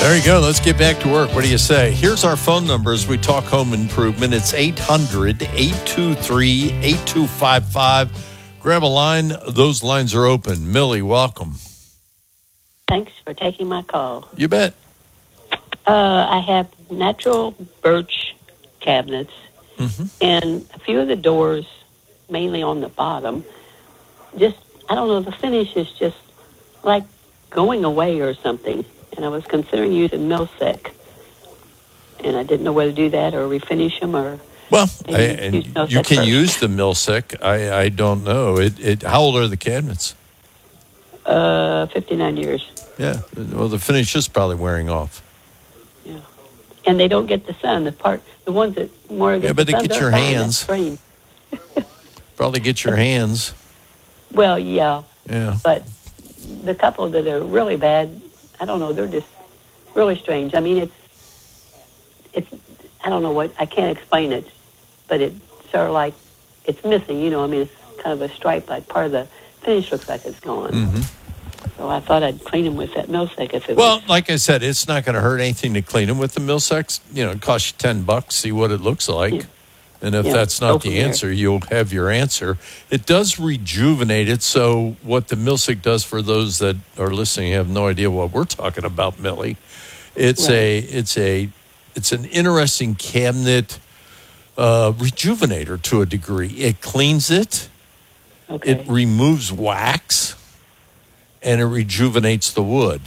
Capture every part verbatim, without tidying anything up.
There you go. Let's get back to work. What do you say? Here's our phone number as we talk home improvement. It's eight hundred, eight two three, eight two five five. Grab a line. Those lines are open. Millie, welcome. Thanks for taking my call. You bet. Uh, I have natural birch cabinets, mm-hmm. and a few of the doors, mainly on the bottom, just, I don't know, the finish is just like going away or something. And I was considering using Milsec, and I didn't know whether to do that or refinish them or. Well, I, and you can first. use the Milsec. I, I don't know. It, it. How old are the cabinets? Uh, fifty-nine years. Yeah. Well, the finish is probably wearing off. Yeah, and they don't get the sun. The part, the ones that more get yeah, but the they sun, get your hands. Probably get your hands. Well, yeah. Yeah. But the couple that are really bad, I don't know. They're just really strange. I mean, it's it's. I don't know what. I can't explain it, but it's sort of like it's missing. You know, I mean, it's kind of a stripe. Like part of the finish looks like it's gone. Mm-hmm. So I thought I'd clean them with that Milsec if it well, was. Well, like I said, it's not going to hurt anything to clean them with the Milsec. You know, it costs you ten bucks. See what it looks like. Yeah. And if yeah, that's not the answer, there. You'll have your answer. It does rejuvenate it. So what the Milsec does for those that are listening have no idea what we're talking about, Millie. It's right. a it's a it's an interesting cabinet uh, rejuvenator to a degree. It cleans it. Okay. It removes wax, and it rejuvenates the wood.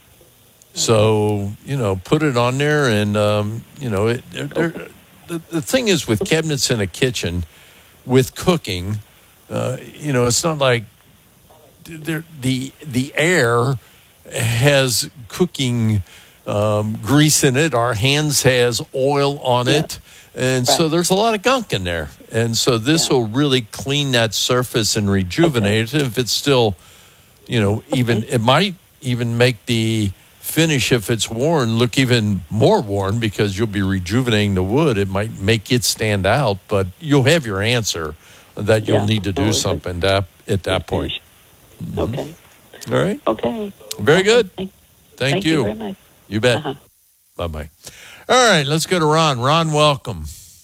So you know, put it on there, and um, you know it. Okay. The, the thing is with cabinets in a kitchen, with cooking, uh, you know, it's not like the the air has cooking um, grease in it. Our hands has oil on yeah. it. And right. so there's a lot of gunk in there. And so this yeah. will really clean that surface and rejuvenate okay. it. If it's still, you know, even okay. it might even make the finish, if it's worn, look even more worn because you'll be rejuvenating the wood. It might make it stand out, but you'll have your answer that you'll yeah, need to do something that, at that point. Mm-hmm. Okay. All right. Okay. Very good. Thank, Thank, thank you. you very much. You bet. Uh-huh. Bye-bye. All right, let's go to Ron. Ron, welcome.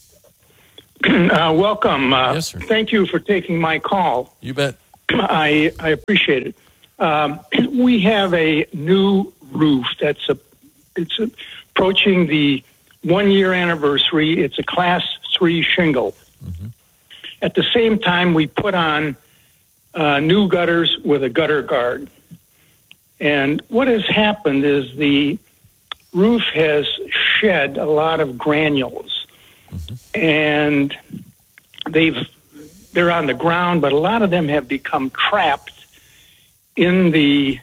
Uh, welcome. Uh, yes, sir. Thank you for taking my call. You bet. I, I appreciate it. Um, we have a new roof that's a, it's approaching the one-year anniversary. It's a class three shingle. Mm-hmm. At the same time, we put on uh, new gutters with a gutter guard. And what has happened is the roof has shed a lot of granules. Mm-hmm. And they've they're on the ground, but a lot of them have become trapped in the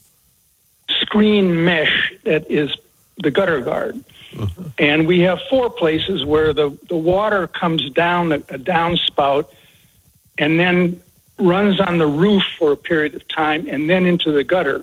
screen mesh that is the gutter guard. Mm-hmm. And we have four places where the, the water comes down a, a downspout and then runs on the roof for a period of time and then into the gutter.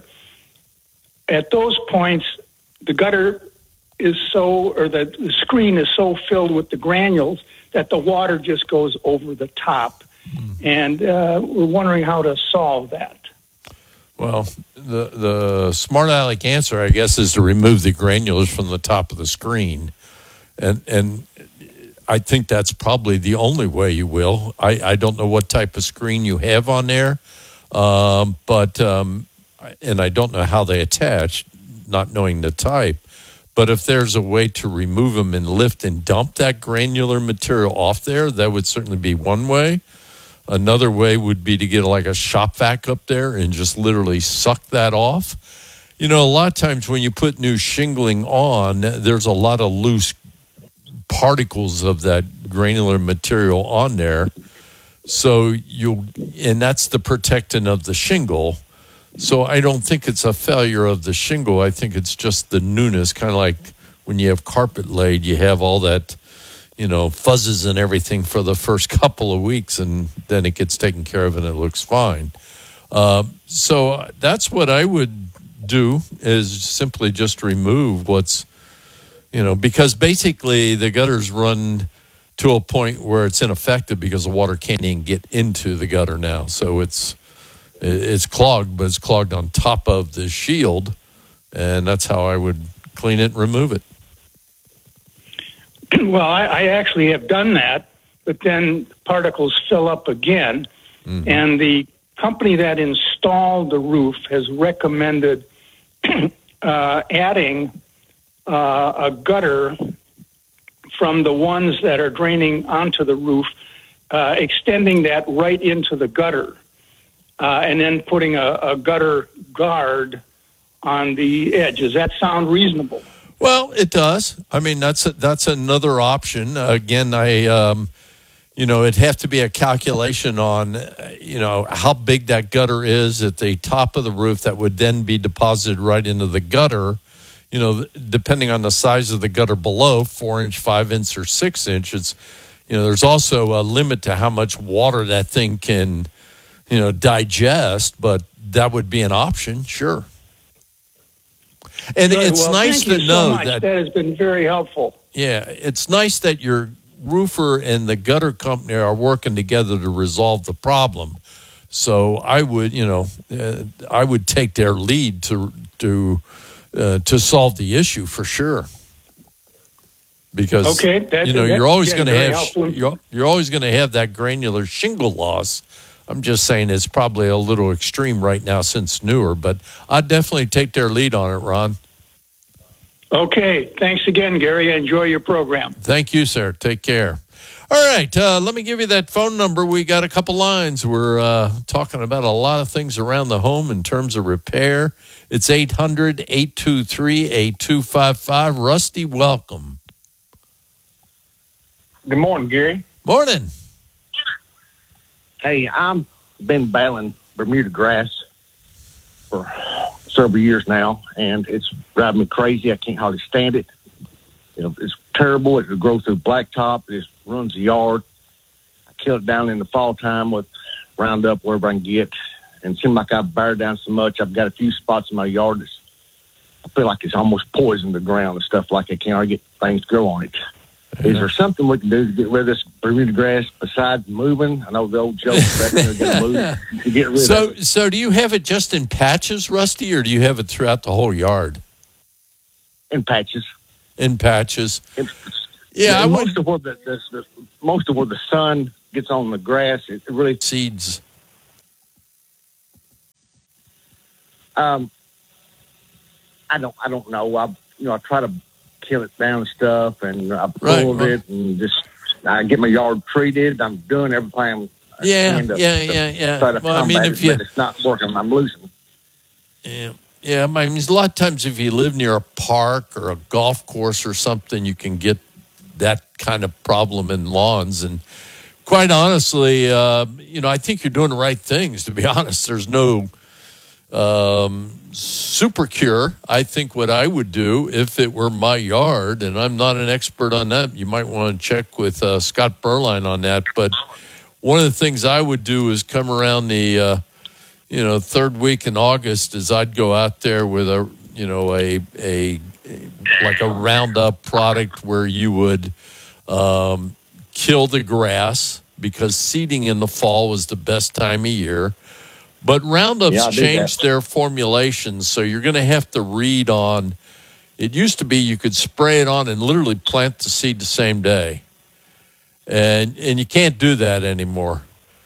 At those points, the gutter is so, or the, the screen is so filled with the granules that the water just goes over the top. Mm-hmm. And uh, we're wondering how to solve that. Well, the the smart aleck answer, I guess, is to remove the granules from the top of the screen. And and I think that's probably the only way you will. I, I don't know what type of screen you have on there, um, but um, and I don't know how they attach, not knowing the type. But if there's a way to remove them and lift and dump that granular material off there, that would certainly be one way. Another way would be to get like a shop vac up there and just literally suck that off. You know, a lot of times when you put new shingling on, there's a lot of loose particles of that granular material on there. So you'll, and that's the protectant of the shingle. So I don't think it's a failure of the shingle. I think it's just the newness, kind of like when you have carpet laid, you have all that, you know, fuzzes and everything for the first couple of weeks, and then it gets taken care of and it looks fine. Uh, so that's what I would do, is simply just remove what's, you know, because basically the gutters run to a point where it's ineffective because the water can't even get into the gutter now. So it's it's clogged, but it's clogged on top of the shield, and that's how I would clean it, and remove it. Well, I, I actually have done that, but then particles fill up again. Mm-hmm. And the company that installed the roof has recommended uh, adding uh, a gutter from the ones that are draining onto the roof, uh, extending that right into the gutter, uh, and then putting a, a gutter guard on the edge. Does that sound reasonable? Well, it does. I mean, that's a, that's another option. Uh, again, I, um, you know, it'd have to be a calculation on, uh, you know, how big that gutter is at the top of the roof that would then be deposited right into the gutter. You know, depending on the size of the gutter below, four inch, five inch, or six inch. It's, you know, there's also a limit to how much water that thing can, you know, digest. But that would be an option, sure. And Good. it's well, nice thank to you know so much. that that has been very helpful. Yeah, it's nice that your roofer and the gutter company are working together to resolve the problem. So I would, you know, uh, I would take their lead to to uh, to solve the issue for sure. Because okay, that's, you know that's, you're always yeah, going to very have helpful. you're, you're always going to have that granular shingle loss. I'm just saying it's probably a little extreme right now since newer, but I'd definitely take their lead on it, Ron. Okay. Thanks again, Gary. Enjoy your program. Thank you, sir. Take care. All right. Uh, let me give you that phone number. We got a couple lines. We're uh, talking about a lot of things around the home in terms of repair. It's eight hundred, eight two three, eight two five five. Rusty, welcome. Good morning, Gary. Morning. Hey, I've been battling Bermuda grass for several years now, and it's driving me crazy. I can't hardly stand it. You know, it's terrible. It grows through blacktop. It just runs the yard. I kill it down in the fall time with Roundup, wherever I can get. And it seems like I've bared down so much. I've got a few spots in my yard that's, I feel like it's almost poisoned the ground and stuff like I can't hardly get things to grow on it. Yeah. Is there something we can do to get rid of this Bermuda grass besides moving? I know the old joke back there, got to move to get rid so, of it. So do you have it just in patches, Rusty, or do you have it throughout the whole yard? In patches. In patches. It's, yeah, yeah I most would, of where the, the, the most of where the sun gets on the grass, it really seeds. Um, I don't, I don't know. I, you know, I try to kill it down and stuff, and I pull right, it, and just I get my yard treated. I'm doing everything. Yeah, to, yeah, to yeah, yeah. Try to well, I mean, it, if you, but it's not working. I'm losing. Yeah, yeah. I mean, a lot of times if you live near a park or a golf course or something, you can get that kind of problem in lawns. And quite honestly, uh, you know, I think you're doing the right things. To be honest, there's no um, super cure. I think what I would do if it were my yard, and I'm not an expert on that, you might want to check with uh, Scott Berline on that. But one of the things I would do is come around the, uh, you know, third week in August is I'd go out there with a, you know, a, a, a like a Roundup product where you would um, kill the grass because seeding in the fall was the best time of year. But Roundup's yeah, changed their formulations, so you're going to have to read on. It used to be you could spray it on and literally plant the seed the same day. And and you can't do that anymore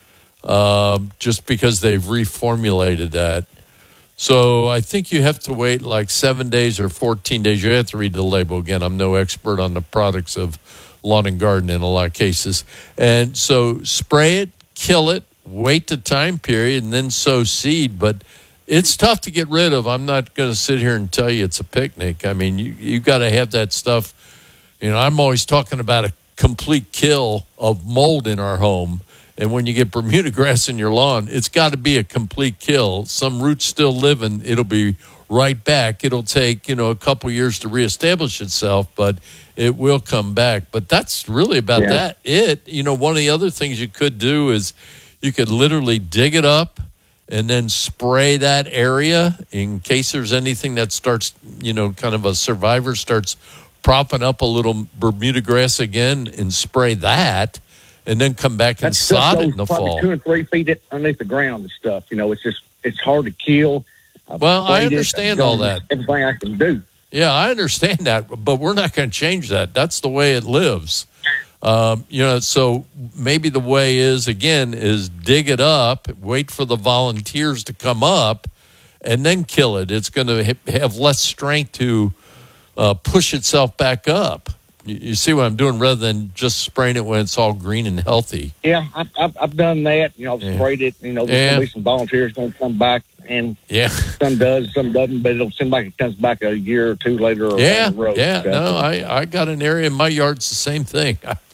um, just because they've reformulated that. So I think you have to wait like seven days or fourteen days. You have to read the label. Again, I'm no expert on the products of lawn and garden in a lot of cases. And so spray it, kill it, wait the time period, and then sow seed. But it's tough to get rid of. I'm not going to sit here and tell you it's a picnic. I mean, you you got to have that stuff. You know, I'm always talking about a complete kill of mold in our home. And when you get Bermuda grass in your lawn, it's got to be a complete kill. Some roots still living, it'll be right back. It'll take, you know, a couple years to reestablish itself, but it will come back. But that's really about yeah. that. It, you know, one of the other things you could do is you could literally dig it up and then spray that area in case there's anything that starts, you know, kind of a survivor starts propping up a little Bermuda grass again and spray that. And then come back and that stuff sod it goes in the probably fall. Two and three feet underneath the ground and stuff. You know, it's just it's hard to kill. I've Well, I sprayed it. understand I've all done that. Everything I can do. Yeah, I understand that, but we're not going to change that. That's the way it lives. Um, you know, so maybe the way is, again, is dig it up, wait for the volunteers to come up, and then kill it. It's going to ha- have less strength to uh, push itself back up. You, you see what I'm doing, rather than just spraying it when it's all green and healthy. Yeah, I've, I've, I've done that. You know, I've Yeah. sprayed it. You know, there's Yeah. going to be some volunteers going to come back, and Yeah. some does, some doesn't, but it'll seem like it comes back a year or two later. Or Yeah, down the road. yeah. So, No, I, I got an area in my yard's the same thing.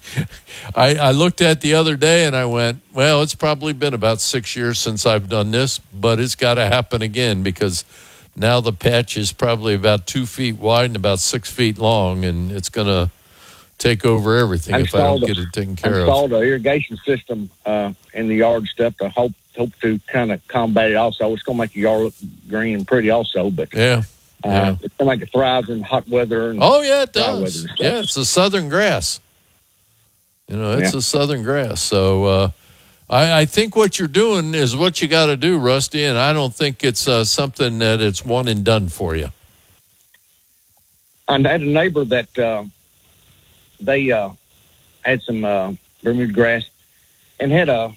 I, I looked at the other day and I went, well, it's probably been about six years since I've done this, but it's got to happen again because now the patch is probably about two feet wide and about six feet long, and it's going to take over everything I if I don't installed get a- it taken I care of. installed an irrigation system uh, in the yard stuff to hope hope to kind of combat it. Also, it's going to make the yard look green and pretty. Also, but Yeah. uh, Yeah. it's going to make it thrive in hot weather. And Oh, yeah, it dry does. weather and stuff. Yeah, it's a southern grass. You know, it's Yeah. a southern grass. So uh, I, I think what you're doing is what you got to do, Rusty, and I don't think it's uh, something that it's one and done for you. And I had a neighbor that uh, they uh, had some uh, Bermuda grass and had a,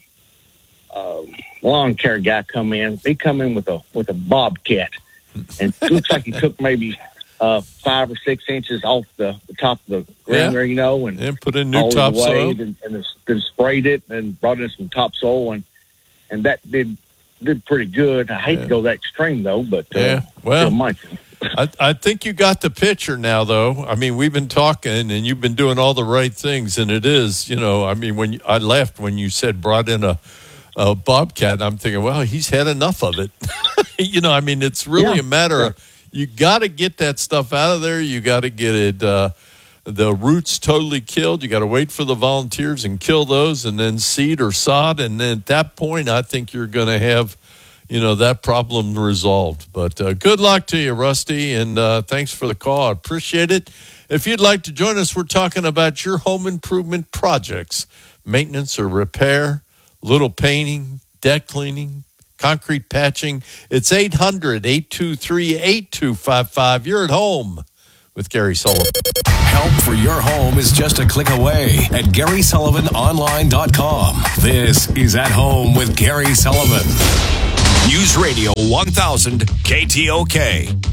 a lawn care guy come in. He come in with a with a bobcat, and it looks like he took maybe uh, five or six inches off the, the top of the ground Yeah. there, you know, and And put in new hauled it away topsoil. and, and, and sprayed it and brought in some topsoil, and and that did did pretty good. I hate Yeah. to go that extreme though, but uh, Yeah, well, still might. I, I think you got the picture now, though. I mean, we've been talking, and you've been doing all the right things, and it is, you know, I mean, when you, I laughed when you said brought in a, a bobcat, and I'm thinking, well, he's had enough of it. You know, I mean, it's really Yeah. a matter of you got to get that stuff out of there. You got to get it, uh, the roots totally killed. You got to wait for the volunteers and kill those, and then seed or sod, and then at that point, I think you're going to have, you know, that problem resolved. But uh, good luck to you, Rusty, and uh, thanks for the call. I appreciate it. If you'd like to join us, we're talking about your home improvement projects, maintenance or repair, little painting, deck cleaning, concrete patching. It's eight hundred, eight two three, eight two five five. You're at home with Gary Sullivan. Help for your home is just a click away at Gary Sullivan Online dot com. This is At Home with Gary Sullivan. News Radio one thousand K T O K.